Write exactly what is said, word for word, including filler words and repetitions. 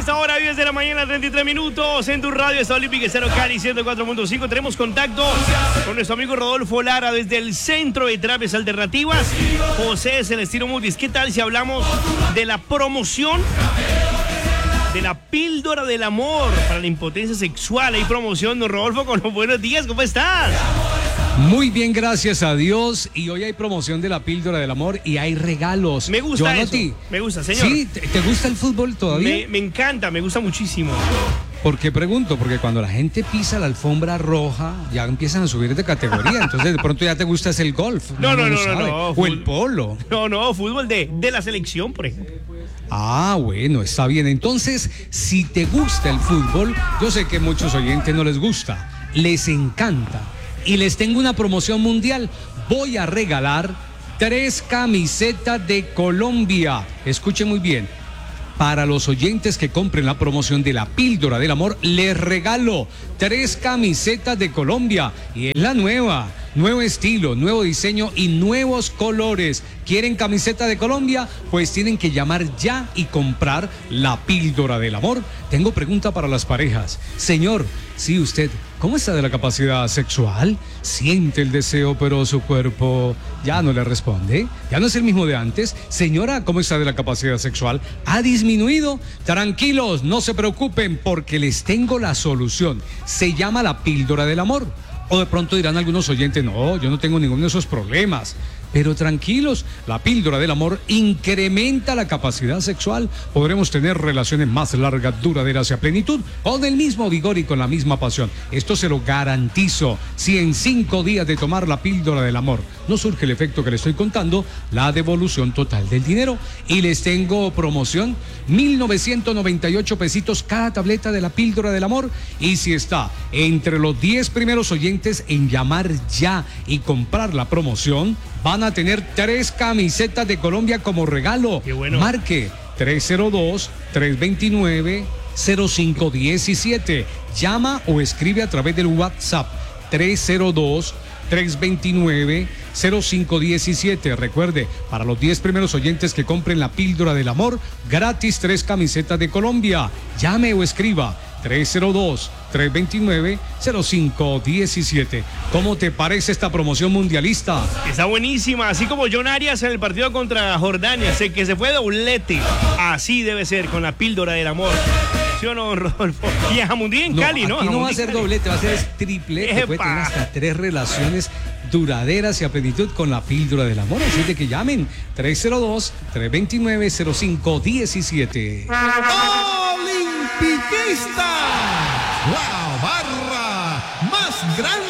esta hora, diez de la mañana, treinta y tres minutos, en tu radio, está Olímpica Cero Cali ciento cuatro punto cinco. Tenemos contacto con nuestro amigo Rodolfo Lara desde el Centro de Terapias Alternativas, José Celestino Mutis. ¿Qué tal si hablamos de la promoción de la píldora del amor para la impotencia sexual? Hay promoción, don Rodolfo, con los buenos días, ¿cómo estás? Muy bien, gracias a Dios. Y hoy hay promoción de la píldora del amor y hay regalos. Me gusta eso, Giovanotti, me gusta, señor. ¿Sí? ¿Te, te gusta el fútbol todavía? Me, me encanta, me gusta muchísimo. ¿Por qué pregunto? Porque cuando la gente pisa la alfombra roja, ya empiezan a subir de categoría. Entonces de pronto ya te gusta es el golf. No, no, no, no, no, no. O Fútbol. el polo. No, no, fútbol de, de la selección, por ejemplo. Ah, bueno, está bien. Entonces, si te gusta el fútbol, yo sé que muchos oyentes no les gusta, les encanta. Y les tengo una promoción mundial. Voy a regalar tres camisetas de Colombia. Escuchen muy bien. Para los oyentes que compren la promoción de la píldora del amor, les regalo tres camisetas de Colombia. Y es la nueva. Nuevo estilo, nuevo diseño y nuevos colores. ¿Quieren camiseta de Colombia? Pues tienen que llamar ya y comprar la píldora del amor. Tengo pregunta para las parejas. Señor, sí, usted, ¿cómo está de la capacidad sexual? Siente el deseo, pero su cuerpo ya no le responde. Ya no es el mismo de antes. Señora, ¿cómo está de la capacidad sexual? ¿Ha disminuido? Tranquilos, no se preocupen porque les tengo la solución. Se llama la píldora del amor. O de pronto dirán algunos oyentes, no, yo no tengo ninguno de esos problemas. Pero tranquilos, la píldora del amor incrementa la capacidad sexual. Podremos tener relaciones más largas, duraderas y a plenitud, con el mismo vigor y con la misma pasión. Esto se lo garantizo. Si en cinco días de tomar la píldora del amor no surge el efecto que le estoy contando, la devolución total del dinero. Y les tengo promoción, mil novecientos noventa y ocho pesitos cada tableta de la píldora del amor. Y si está entre los diez primeros oyentes en llamar ya y comprar la promoción, van a tener tres camisetas de Colombia como regalo. Qué bueno. Marque tres cero dos, tres dos nueve, cero cinco uno siete. Llama o escribe a través del WhatsApp tres cero dos, tres dos nueve, cero cinco uno siete. Recuerde, para los diez primeros oyentes que compren la píldora del amor, gratis tres camisetas de Colombia. Llame o escriba tres cero dos, tres dos nueve, cero cinco uno siete. ¿Cómo te parece esta promoción mundialista? Está buenísima, así como John Arias en el partido contra Jordania, sé que se fue doblete. Así debe ser con la píldora del amor. ¿Sí o no, don Rodolfo? Y a Jamundí en No, Cali, ¿no? aquí no va a Jamundí ser Cali. doblete, va a ser es triplete. Puede tener hasta tres relaciones duraderas y a plenitud con la píldora del amor. Así de que llamen tres cero dos, tres dos nueve, cero cinco uno siete. Olimpiquista, la barra más grande